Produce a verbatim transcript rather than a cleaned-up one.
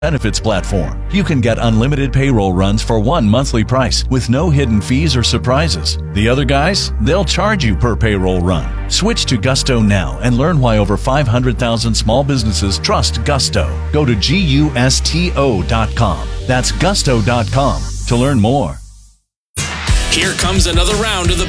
benefits platform. You can get unlimited payroll runs for one monthly price with no hidden fees or surprises. The other guys, they'll charge you per payroll run. Switch to Gusto now and learn why over five hundred thousand small businesses trust Gusto. Go to gusto dot com. That's gusto dot com to learn more. Here comes another round of the